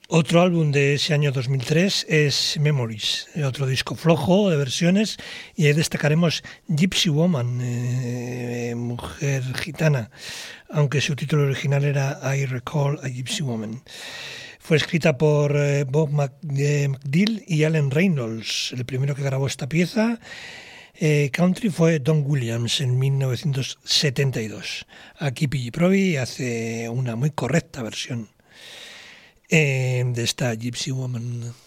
Otro álbum de ese año 2003 es Memories, otro disco flojo de versiones, y ahí destacaremos Gypsy Woman, mujer gitana, aunque su título original era I Recall a Gypsy Woman. Fue escrita por Bob McDill y Allen Reynolds. El primero que grabó esta pieza country fue Don Williams en 1972. Aquí P.G. Proby hace una muy correcta versión de esta Gypsy Woman.